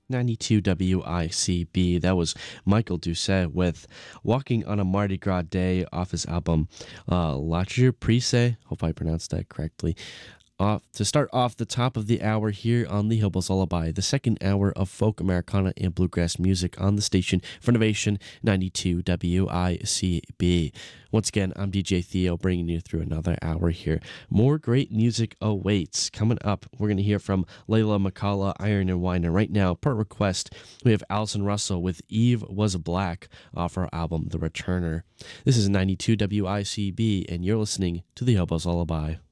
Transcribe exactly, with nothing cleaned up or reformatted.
ninety-two W I C B. That was Michael Doucet with Walking on a Mardi Gras Day off his album uh, La Prise. Hope I pronounced that correctly. Off to start off the top of the hour here on the Hillbills Lullaby, the second hour of folk Americana and bluegrass music on the station for Innovation ninety-two W I C B. Once again, I'm D J Theo bringing you through another hour here. More great music awaits. Coming up, we're going to hear from Layla McCullough, Iron and Wine. And right now, per request, we have Allison Russell with Eve Was Black off her album The Returner. This is ninety-two W I C B, and you're listening to the Hillbills Lullaby.